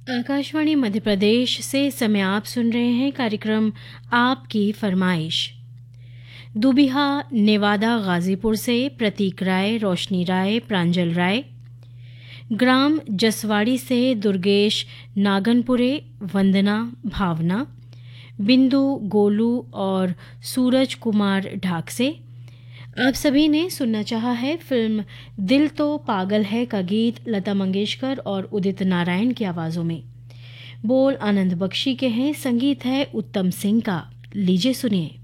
आकाशवाणी मध्य प्रदेश से समय आप सुन रहे हैं कार्यक्रम आपकी फरमाइश। दुबिहा नेवादा गाजीपुर से प्रतीक राय, रोशनी राय, प्रांजल राय। ग्राम जसवाड़ी से दुर्गेश नागनपुरे, वंदना, भावना, बिंदु, गोलू और सूरज कुमार ढाक से। आप सभी ने सुनना चाहा है फिल्म दिल तो पागल है का गीत लता मंगेशकर और उदित नारायण की आवाज़ों में। बोल आनंद बख्शी के हैं, संगीत है उत्तम सिंह का। लीजिए सुनिए।